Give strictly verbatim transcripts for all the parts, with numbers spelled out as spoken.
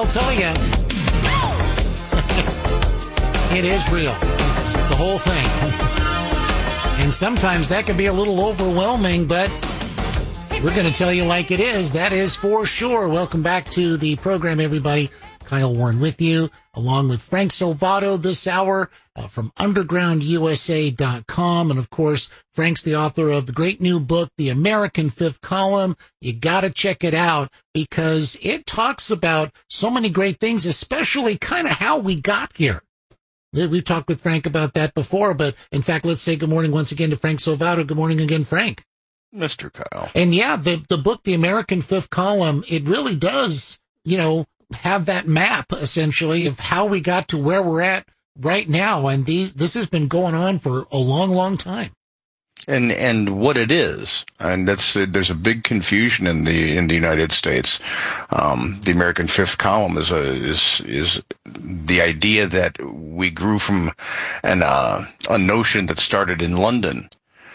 tell you, it is real. It's the whole thing. And sometimes that can be a little overwhelming, but we're going to tell you like it is. That is for sure. Welcome back to the program, everybody. Kyle Warren with you, along with Frank Salvato this hour uh, from underground U S A dot com. And, of course, Frank's the author of the great new book, The American Fifth Column. You got to check it out because it talks about so many great things, especially kind of how we got here. We've talked with Frank about that before, but, in fact, let's say good morning once again to Frank Salvato. Good morning again, Frank. Mister Kyle. And, yeah, the, the book, The American Fifth Column, it really does, you know, have that map essentially of how we got to where we're at right now. And these, this has been going on for a long, long time. And, and what it is, and that's, uh, there's a big confusion in the, in the United States. Um, the American Fifth Column is a, is, is the idea that we grew from an, uh, a notion that started in London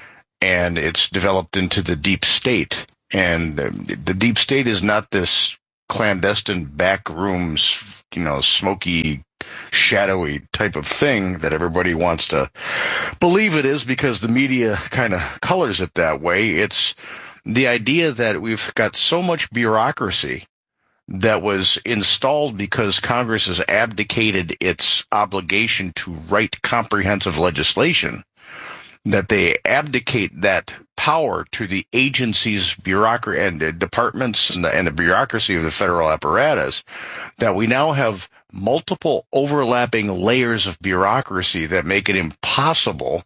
and it's developed into the deep state. And uh, the deep state is not this clandestine back rooms, you know, smoky, shadowy type of thing that everybody wants to believe it is because the media kind of colors it that way. It's the idea that we've got so much bureaucracy that was installed because Congress has abdicated its obligation to write comprehensive legislation, that they abdicate that power to the agencies, bureaucracy, and the departments and the, and the bureaucracy of the federal apparatus, that we now have multiple overlapping layers of bureaucracy that make it impossible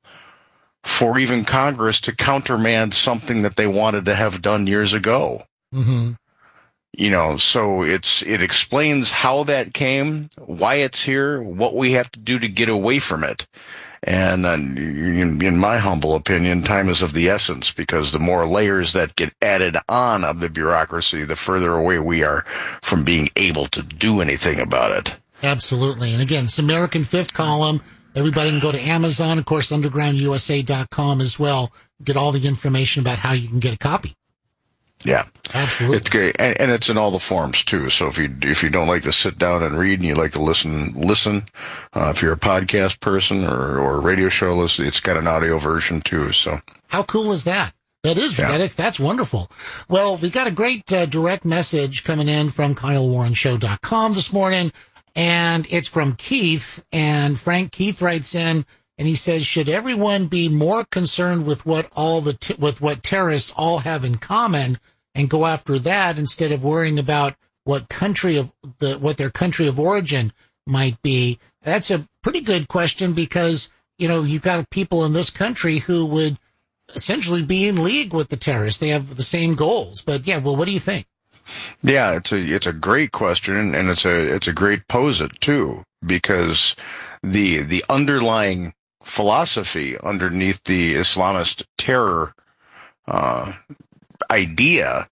for even Congress to countermand something that they wanted to have done years ago. Mm-hmm. You know, so it's it explains how that came, why it's here, what we have to do to get away from it. And uh, in, in my humble opinion, time is of the essence because the more layers that get added on of the bureaucracy, the further away we are from being able to do anything about it. Absolutely. And again, it's American Fifth Column. Everybody can go to Amazon, of course, underground U S A dot com as well. Get all the information about how you can get a copy. Yeah, absolutely. It's great, and, and it's in all the forms too. So if you if you don't like to sit down and read, and you like to listen, listen. Uh, if you're a podcast person or or a radio show listener, it's got an audio version too. So how cool is that? That is yeah. that is that's wonderful. Well, we got a great uh, direct message coming in from Kyle Warren Show dot com this morning, and it's from Keith. And Frank Keith writes in. And he says, should everyone be more concerned with what all the t- with what terrorists all have in common and go after that instead of worrying about what country of the what their country of origin might be? That's a pretty good question because, you know, you've got people in this country who would essentially be in league with the terrorists. They have the same goals. But yeah, well, what do you think? Yeah, it's a it's a great question, and it's a it's a great pose it too, because the the underlying philosophy underneath the Islamist terror uh, idea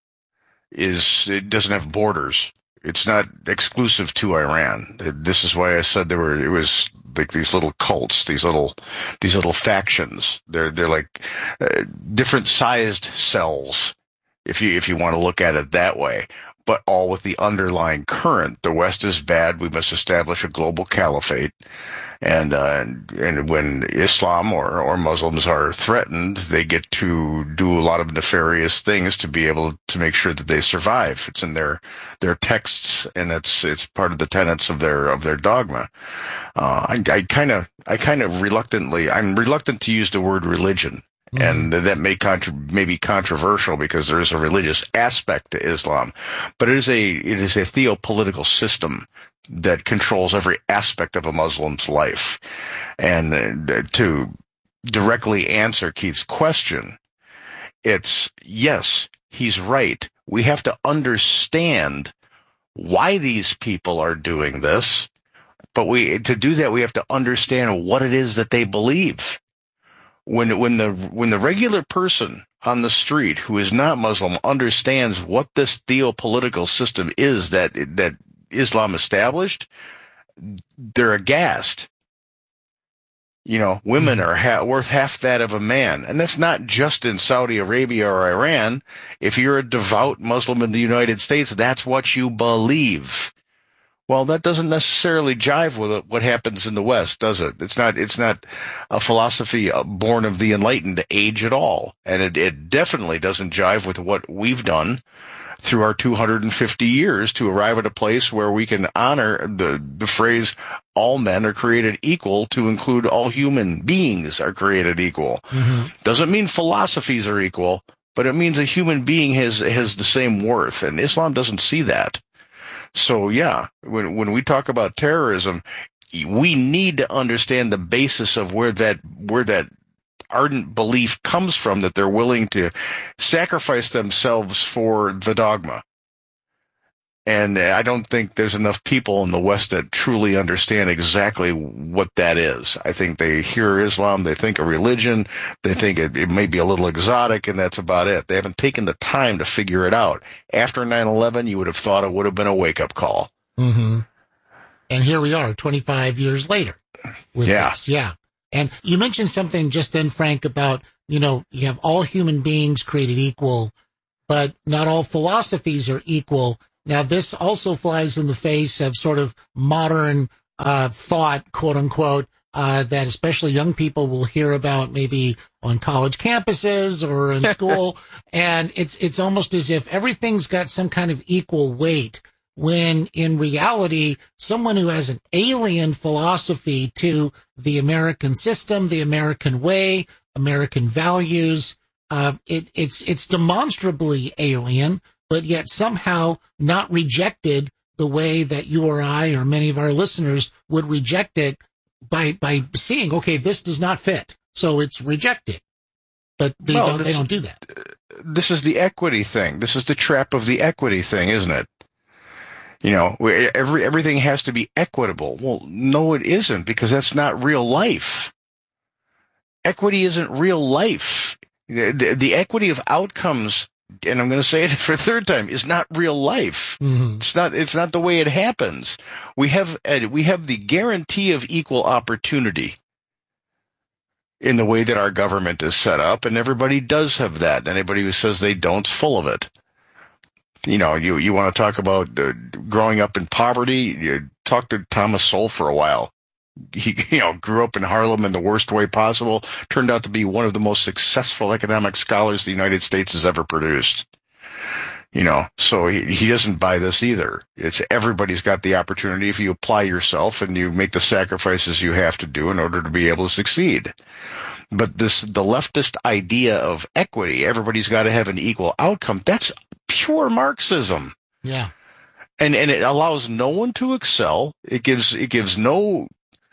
is it doesn't have borders. It's not exclusive to Iran. This is why I said there were it was like these little cults, these little these little factions. They're they're like uh, different sized cells, if you if you want to look at it that way. But all with the underlying current. The West is bad. We must establish a global caliphate. And, uh, and when Islam or, or Muslims are threatened, they get to do a lot of nefarious things to be able to make sure that they survive. It's in their, their texts, and it's, it's part of the tenets of their, of their dogma. Uh, I, I kind of, I kind of reluctantly, I'm reluctant to use the word religion. And that may contra- may be controversial because there is a religious aspect to Islam, but it is a it is a theopolitical system that controls every aspect of a Muslim's life. And uh, to directly answer Keith's question, it's yes, he's right. We have to understand why these people are doing this, but we to do that we have to understand what it is that they believe. When when the when the regular person on the street who is not Muslim understands what this theopolitical system is that that Islam established, they're aghast. You know, women are ha- worth half that of a man, and that's not just in Saudi Arabia or Iran. If you're a devout Muslim in the United States, that's what you believe. Well, that doesn't necessarily jive with what happens in the West, does it? It's not, it's not a philosophy born of the Enlightened Age at all. And it, it definitely doesn't jive with what we've done through our two hundred fifty years to arrive at a place where we can honor the, the phrase, all men are created equal, to include all human beings are created equal. Mm-hmm. Doesn't mean philosophies are equal, but it means a human being has, has the same worth. And Islam doesn't see that. So yeah, when when we talk about terrorism, we need to understand the basis of where that where that ardent belief comes from, that they're willing to sacrifice themselves for the dogma. And I don't think there's enough people in the West that truly understand exactly what that is. I think they hear Islam, they think a religion, they think it, it may be a little exotic, and that's about it. They haven't taken the time to figure it out. After nine eleven, you would have thought it would have been a wake-up call. Mm-hmm. And here we are, twenty-five years later. With yeah. This. Yeah. And you mentioned something just then, Frank, about, you know, you have all human beings created equal, but not all philosophies are equal. Now, this also flies in the face of sort of modern uh thought, quote unquote, uh that especially young people will hear about maybe on college campuses or in school. And it's it's almost as if everything's got some kind of equal weight, when in reality, someone who has an alien philosophy to the American system, the American way, American values, uh it it's it's demonstrably alien, but yet somehow not rejected the way that you or I or many of our listeners would reject it by by seeing, okay, this does not fit, so it's rejected. But they well, don't this, they don't do that. This is the equity thing. This is the trap of the equity thing, isn't it? You know, every everything has to be equitable. Well, no, it isn't, because that's not real life. Equity isn't real life. The, the, the equity of outcomes, and I'm going to say it for a third time, is not real life. Mm-hmm. It's not, it's not the way it happens. We have, we have the guarantee of equal opportunity in the way that our government is set up, and everybody does have that. Anybody who says they don't is full of it. You know, you, you want to talk about uh, growing up in poverty, you talk to Thomas Sowell for a while. He, you know, grew up in Harlem in the worst way possible, turned out to be one of the most successful economic scholars the United States has ever produced. You know, so he, he doesn't buy this either. It's everybody's got the opportunity if you apply yourself and you make the sacrifices you have to do in order to be able to succeed. But this, the leftist idea of equity, everybody's got to have an equal outcome, that's pure Marxism. Yeah. And, and it allows no one to excel. It gives, it gives no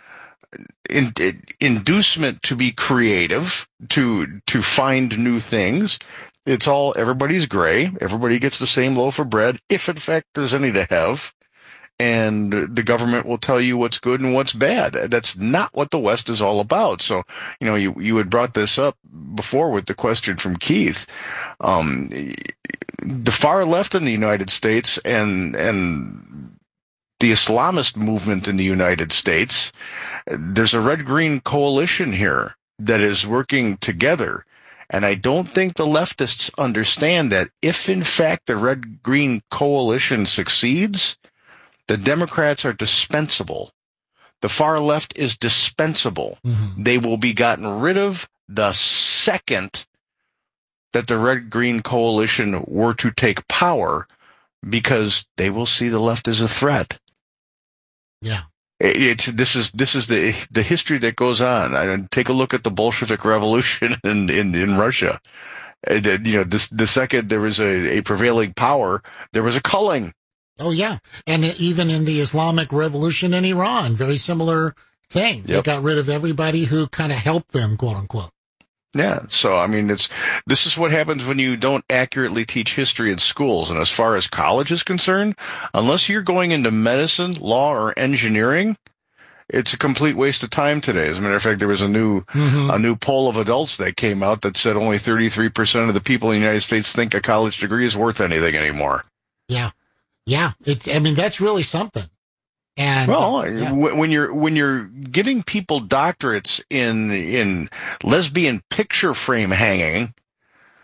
In, in, inducement to be creative, to to find new things. It's all, everybody's gray. Everybody gets the same loaf of bread, if in fact there's any to have. And the government will tell you what's good and what's bad. That's not what the West is all about. So, you know, you, you had brought this up before with the question from Keith. Um, the far left in the United States and, and the Islamist movement in the United States, there's a red-green coalition here that is working together. And I don't think the leftists understand that if, in fact, the red-green coalition succeeds, the Democrats are dispensable. The far left is dispensable. Mm-hmm. They will be gotten rid of the second that the red-green coalition were to take power, because they will see the left as a threat. Yeah. It's, this is, this is the, the history that goes on. I take a look at the Bolshevik Revolution in, in, in Russia. You know, this, the second there was a, a prevailing power, there was a culling. Oh, yeah. And even in the Islamic Revolution in Iran, very similar thing. Yep. They got rid of everybody who kind of helped them, quote unquote. Yeah. So, I mean, it's, this is what happens when you don't accurately teach history in schools. And as far as college is concerned, unless you're going into medicine, law, or engineering, it's a complete waste of time today. As a matter of fact, there was a new, mm-hmm. a new poll of adults that came out that said only thirty-three percent of the people in the United States think a college degree is worth anything anymore. Yeah. Yeah. It's, I mean, that's really something. And well, uh, yeah. when you're when you're giving people doctorates in in lesbian picture frame hanging,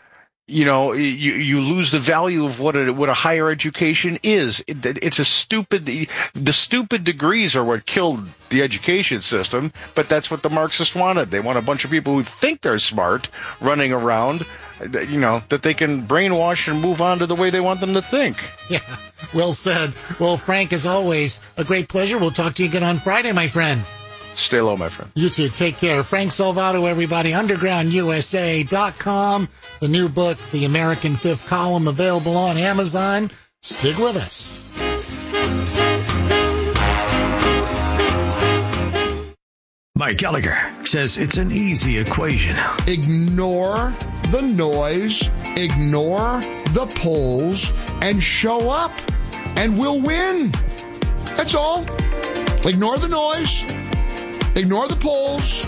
you know, you, you lose the value of what a, what a higher education is. It, it's a stupid, the stupid degrees are what killed the education system, but that's what the Marxists wanted. They want a bunch of people who think they're smart running around, you know, that they can brainwash and move on to the way they want them to think. Yeah, well said. Well, Frank, as always, a great pleasure. We'll talk to you again on Friday, my friend. Stay low, my friend. You too. Take care. Frank Salvato, everybody. underground U S A dot com. The new book, The American Fifth Column, available on Amazon. Stick with us. Mike Gallagher says it's an easy equation. Ignore the noise, ignore the polls, and show up, and we'll win. That's all. Ignore the noise. Ignore the polls,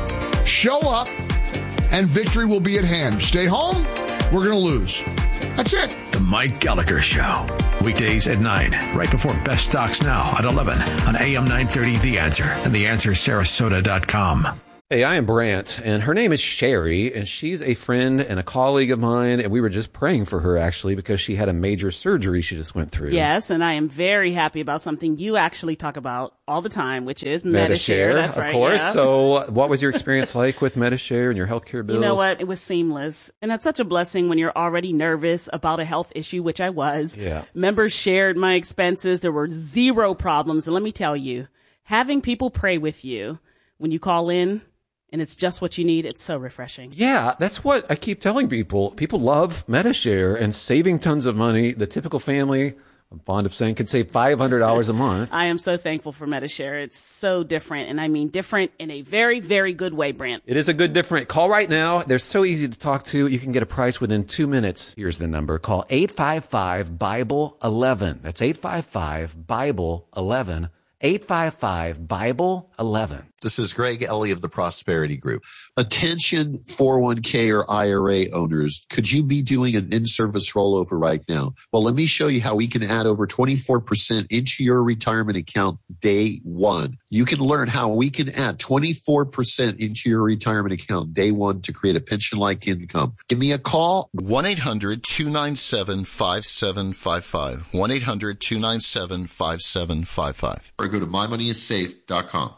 show up, and victory will be at hand. Stay home, we're going to lose. That's it. The Mike Gallagher Show. Weekdays at nine, right before Best Stocks Now at eleven on A M nine thirty The Answer and the answer sarasota dot com. Hey, I am Brant, and her name is Sherry, and she's a friend and a colleague of mine, and we were just praying for her, actually, because she had a major surgery she just went through. Yes, and I am very happy about something you actually talk about all the time, which is Medi-Share. Medi-Share, That's of right, course. yeah. So what was your experience like with Medi-Share and your healthcare bills? You know what? It was seamless. And that's such a blessing when you're already nervous about a health issue, which I was. Yeah. Members shared my expenses. There were zero problems. And let me tell you, having people pray with you when you call in, and it's just what you need, it's so refreshing. Yeah, that's what I keep telling people. People love Medi-Share and saving tons of money. The typical family, I'm fond of saying, could save five hundred dollars a month. I am so thankful for Medi-Share. It's so different, and I mean different in a very, very good way, Brant. It is a good different. Call right now. They're so easy to talk to. You can get a price within two minutes. Here's the number. Call eight five five, Bible eleven. That's eight five five, Bible eleven. eight five five, Bible eleven. This is Greg Ellie of the Prosperity Group. Attention four oh one k or I R A owners. Could you be doing an in-service rollover right now? Well, let me show you how we can add over twenty-four percent into your retirement account day one. You can learn how we can add twenty-four percent into your retirement account day one to create a pension-like income. Give me a call. one eight hundred, two nine seven, five seven five five. one eight hundred, two nine seven, five seven five five. Or go to my money is safe dot com.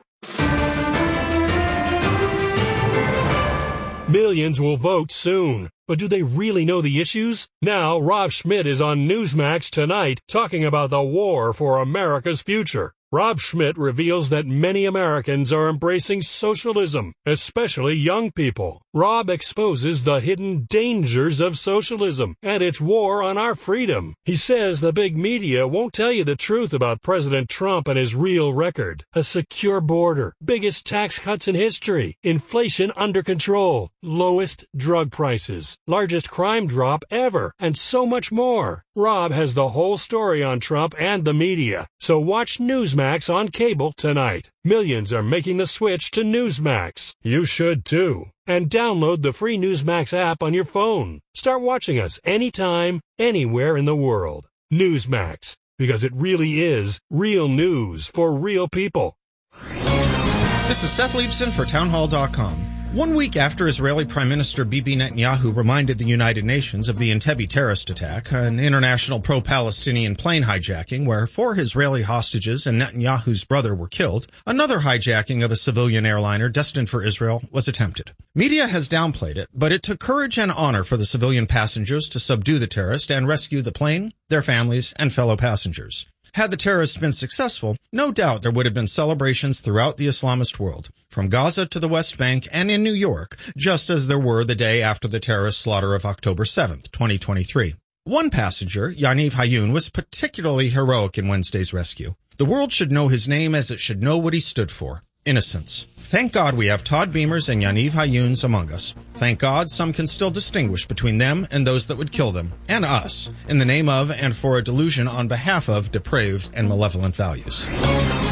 Millions will vote soon, but do they really know the issues? Now, Rob Schmidt is on Newsmax tonight talking about the war for America's future. Rob Schmidt reveals that many Americans are embracing socialism, especially young people. Rob exposes the hidden dangers of socialism and its war on our freedom. He says the big media won't tell you the truth about President Trump and his real record. A secure border, biggest tax cuts in history, inflation under control, lowest drug prices, largest crime drop ever, and so much more. Rob has the whole story on Trump and the media. So watch Newsmax on cable tonight. Millions are making the switch to Newsmax. You should too. And download the free Newsmax app on your phone. Start watching us anytime, anywhere in the world. Newsmax, because it really is real news for real people. This is Seth Leibson for townhall dot com. One week after Israeli Prime Minister Bibi Netanyahu reminded the United Nations of the Entebbe terrorist attack, an international pro-Palestinian plane hijacking where four Israeli hostages and Netanyahu's brother were killed, another hijacking of a civilian airliner destined for Israel was attempted. Media has downplayed it, but it took courage and honor for the civilian passengers to subdue the terrorist and rescue the plane, their families, and fellow passengers. Had the terrorists been successful, no doubt there would have been celebrations throughout the Islamist world, from Gaza to the West Bank and in New York, just as there were the day after the terrorist slaughter of October seventh, twenty twenty-three. One passenger, Yaniv Hayun, was particularly heroic in Wednesday's rescue. The world should know his name as it should know what he stood for. Innocence. Thank God we have Todd Beamers and Yaniv Hayuns among us. Thank God some can still distinguish between them and those that would kill them, and us, in the name of and for a delusion on behalf of depraved and malevolent values.